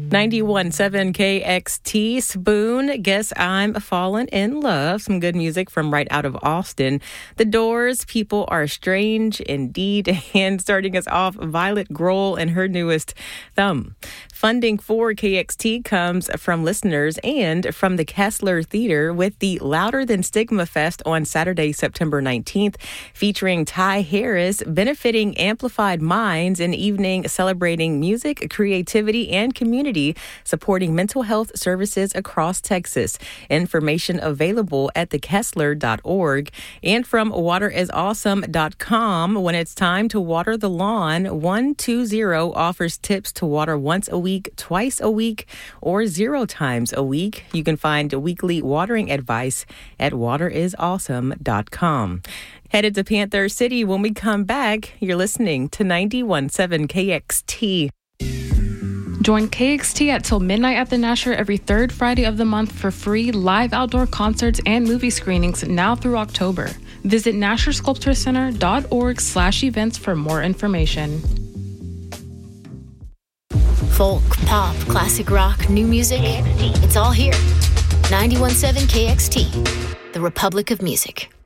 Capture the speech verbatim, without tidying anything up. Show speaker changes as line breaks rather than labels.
ninety-one point seven K X T, Spoon, Guess I'm Fallen in Love. Some good music from right out of Austin. The Doors, People Are Strange Indeed. And starting us off, Violet Grohl and her newest, Thumb. Funding for K X T comes from listeners and from the Kessler Theater with the Louder Than Stigma Fest on Saturday, September nineteenth, featuring Ty Harris, benefiting Amplified Minds, an evening celebrating music, creativity, and community, supporting mental health services across Texas. Information available at the kessler dot org. And from water is awesome dot com, when it's time to water the lawn, one two zero offers tips to water once a week, twice a week, or zero times a week. You can find weekly watering advice at water is awesome dot com. Headed to Panther City when we come back. You're listening to ninety-one point seven K X T.
Join K X T at Till Midnight at the Nasher every third Friday of the month for free live outdoor concerts and movie screenings now through October. Visit nasher sculpture center dot org slash events for more information.
Folk, pop, classic rock, new music, it's all here. ninety-one point seven K X T, the Republic of Music.